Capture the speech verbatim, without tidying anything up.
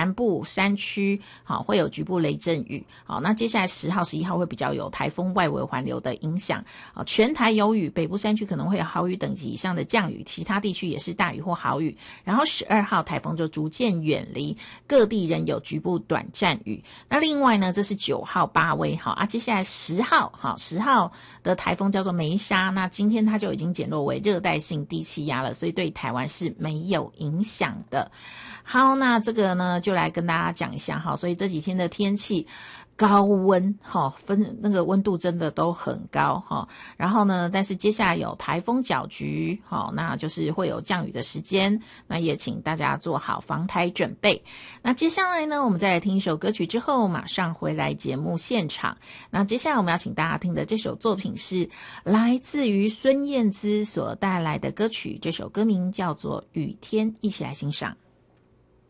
南部山区好会有局部雷阵雨。好，那接下来十号、十一号会比较有台风外围环流的影响。好，全台有雨，北部山区可能会有豪雨等级以上的降雨，其他地区也是大雨或豪雨。然后十二号台风就逐渐远离，各地仍有局部短暂雨。那另外呢，这是九号八威好啊，接下来十号好，十号的台风叫做梅沙，那今天它就已经减弱为热带性低气压了，所以对台湾是没有影响的。好，那这个呢就来跟大家讲一下哈，所以这几天的天气高温哈，分那个温度真的都很高哈。然后呢，但是接下来有台风搅局哈，那就是会有降雨的时间，那也请大家做好防台准备。那接下来呢，我们再来听一首歌曲之后，马上回来节目现场。那接下来我们要请大家听的这首作品是来自于孙燕姿所带来的歌曲，这首歌名叫做《雨天》，一起来欣赏。